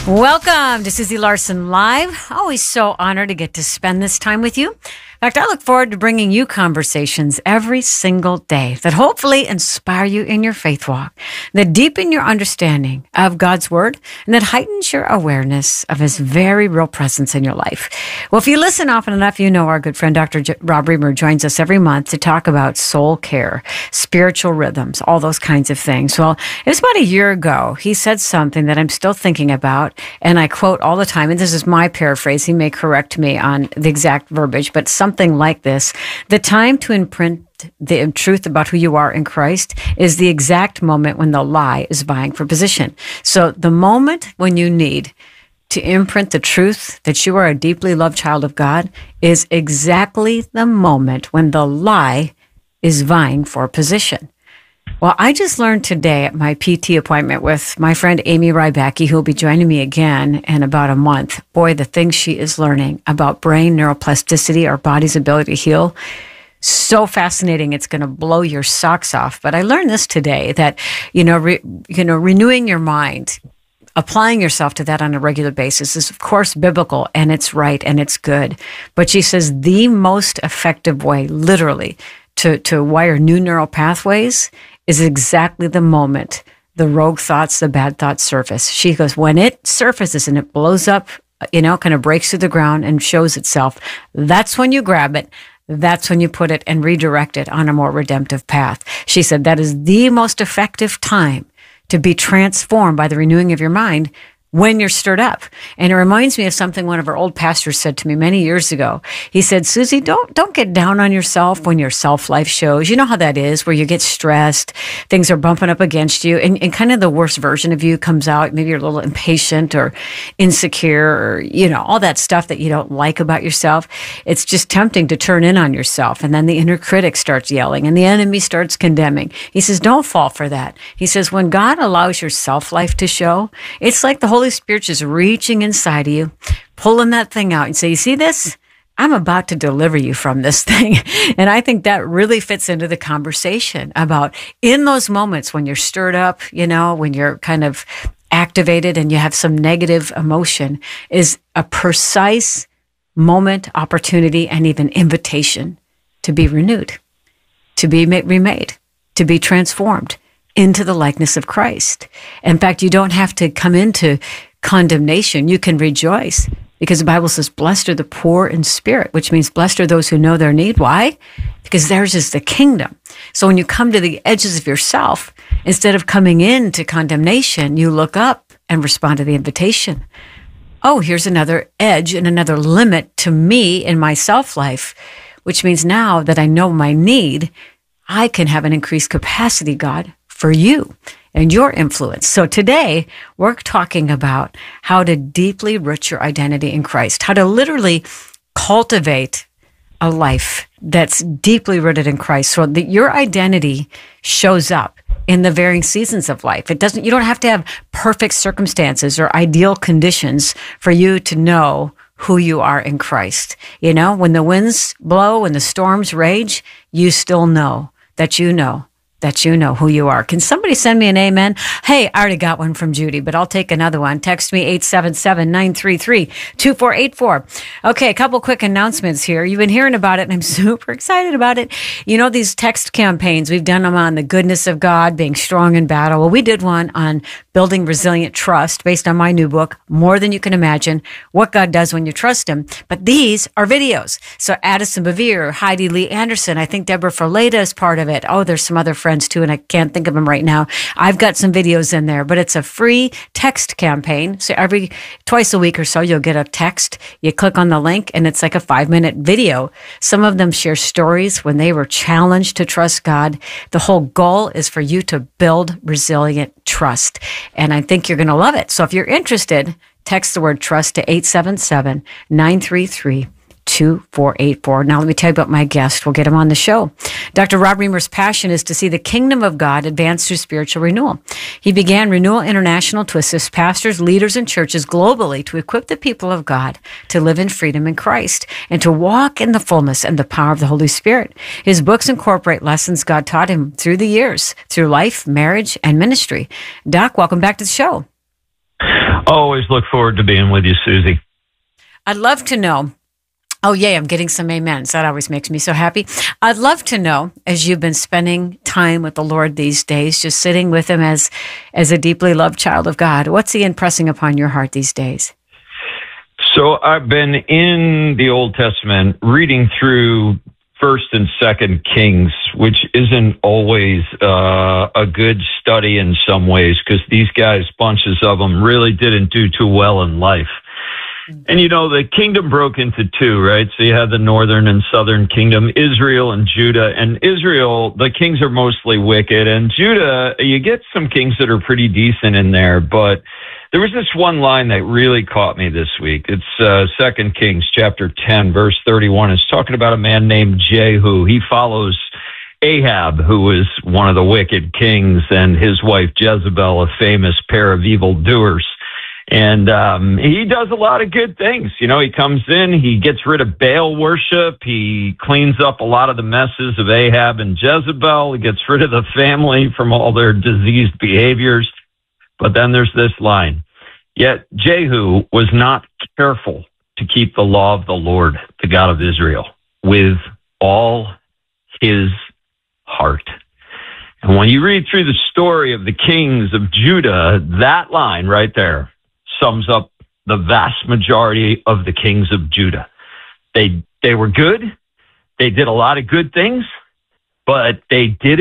Welcome to Susie Larson Live. Always so honored to get to spend this time with you. In fact, I look forward to bringing you conversations every single day that hopefully inspire you in your faith walk, that deepen your understanding of God's Word, and that heightens your awareness of His very real presence in your life. Well, if you listen often enough, you know our good friend Dr. Rob Reimer joins us every month to talk about soul care, spiritual rhythms, all those kinds of things. Well, it was about a year ago. He said something that I'm still thinking about, and I quote all the time, and this is my paraphrase. He may correct me on the exact verbiage, but something like this: the time to imprint the truth about who you are in Christ is the exact moment when the lie is vying for position. So the moment when you need to imprint the truth that you are a deeply loved child of God is exactly the moment when the lie is vying for position. Well, I just learned today at my PT appointment with my friend Amy Rybacki, who will be joining me again in about a month. Boy, the things she is learning about brain neuroplasticity, our body's ability to heal, so fascinating. It's going to blow your socks off. But I learned this today that, renewing your mind, applying yourself to that on a regular basis is, of course, biblical, and it's right and it's good. But she says the most effective way, literally, to wire new neural pathways is exactly the moment the rogue thoughts, the bad thoughts surface. She goes, when it surfaces and it blows up, kind of breaks through the ground and shows itself, that's when you grab it. That's when you put it and redirect it on a more redemptive path. She said that is the most effective time to be transformed by the renewing of your mind when you're stirred up. And it reminds me of something one of our old pastors said to me many years ago. He said, Susie, don't get down on yourself when your self-life shows. You know how that is, where you get stressed, things are bumping up against you, and kind of the worst version of you comes out. Maybe you're a little impatient or insecure or, all that stuff that you don't like about yourself. It's just tempting to turn in on yourself. And then the inner critic starts yelling and the enemy starts condemning. He says, don't fall for that. He says, when God allows your self-life to show, it's like the Holy Spirit just reaching inside of you, pulling that thing out and say, you see this? I'm about to deliver you from this thing. And I think that really fits into the conversation about in those moments when you're stirred up, when you're kind of activated and you have some negative emotion, is a precise moment, opportunity, and even invitation to be renewed, to be remade, to be transformed into the likeness of Christ. In fact, you don't have to come into condemnation. You can rejoice because the Bible says, blessed are the poor in spirit, which means blessed are those who know their need. Why? Because theirs is the kingdom. So when you come to the edges of yourself, instead of coming into condemnation, you look up and respond to the invitation. Oh, here's another edge and another limit to me in my self-life, which means now that I know my need, I can have an increased capacity, God, for you and your influence. So today, we're talking about how to deeply root your identity in Christ, how to literally cultivate a life that's deeply rooted in Christ so that your identity shows up in the varying seasons of life. You don't have to have perfect circumstances or ideal conditions for you to know who you are in Christ. When the winds blow, when the storms rage, you still know that you know who you are. Can somebody send me an amen? Hey, I already got one from Judy, but I'll take another one. Text me 877-933-2484. Okay, a couple quick announcements here. You've been hearing about it, and I'm super excited about it. These text campaigns, we've done them on the goodness of God, being strong in battle. Well, we did one on building resilient trust based on my new book, More Than You Can Imagine, What God Does When You Trust Him. But these are videos. So Addison Bevere, Heidi Lee Anderson, I think Deborah Ferleta is part of it. Oh, there's some other friends too, and I can't think of them right now. I've got some videos in there, but it's a free text campaign. So twice a week or so, you'll get a text. You click on the link, and it's like a 5-minute video. Some of them share stories when they were challenged to trust God. The whole goal is for you to build resilient trust. And I think you're going to love it. So if you're interested, text the word trust to 877-933-2484. Now, let me tell you about my guest. We'll get him on the show. Dr. Rob Reimer's passion is to see the kingdom of God advance through spiritual renewal. He began Renewal International to assist pastors, leaders, and churches globally to equip the people of God to live in freedom in Christ and to walk in the fullness and the power of the Holy Spirit. His books incorporate lessons God taught him through the years, through life, marriage, and ministry. Doc, welcome back to the show. Always look forward to being with you, Susie. I'd love to know. Oh, yay, I'm getting some amens. That always makes me so happy. I'd love to know, as you've been spending time with the Lord these days, just sitting with him as a deeply loved child of God, what's he impressing upon your heart these days? So I've been in the Old Testament reading through First and Second Kings, which isn't always a good study in some ways, because these guys, bunches of them, really didn't do too well in life. And, the kingdom broke into two, right? So you had the northern and southern kingdom, Israel and Judah. And Israel, the kings are mostly wicked. And Judah, you get some kings that are pretty decent in there. But there was this one line that really caught me this week. It's 2 Kings chapter 10, verse 31. It's talking about a man named Jehu. He follows Ahab, who was one of the wicked kings, and his wife Jezebel, a famous pair of evildoers. And he does a lot of good things. He comes in, he gets rid of Baal worship, he cleans up a lot of the messes of Ahab and Jezebel, he gets rid of the family from all their diseased behaviors. But then there's this line, yet Jehu was not careful to keep the law of the Lord, the God of Israel, with all his heart. And when you read through the story of the kings of Judah, that line right there sums up the vast majority of the kings of Judah. They were good. They did a lot of good things, but they did